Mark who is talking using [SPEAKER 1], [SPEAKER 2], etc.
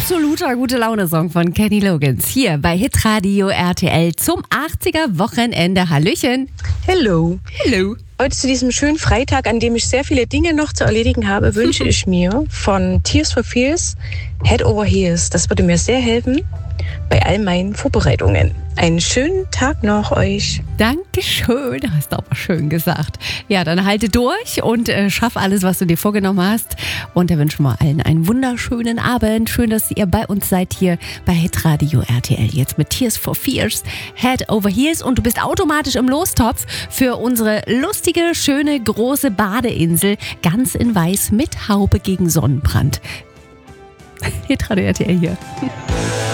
[SPEAKER 1] absoluter Gute-Laune-Song von Kenny Loggins hier bei Hitradio RTL zum 80er-Wochenende. Hallöchen.
[SPEAKER 2] Hello.
[SPEAKER 1] Hello.
[SPEAKER 2] Heute zu diesem schönen Freitag, an dem ich sehr viele Dinge noch zu erledigen habe, wünsche ich mir von Tears for Fears Head Over Heels. Das würde mir sehr helfen bei all meinen Vorbereitungen. Einen schönen Tag noch euch.
[SPEAKER 1] Dankeschön, hast du aber schön gesagt. Ja, dann halte durch und schaff alles, was du dir vorgenommen hast. Und da wünschen wir allen einen wunderschönen Abend. Schön, dass ihr bei uns seid hier bei Hitradio RTL. Jetzt mit Tears for Fears, Head Over Heels. Und du bist automatisch im Lostopf für unsere lustige, schöne, große Badeinsel. Ganz in weiß mit Haube gegen Sonnenbrand. Hitradio RTL hier.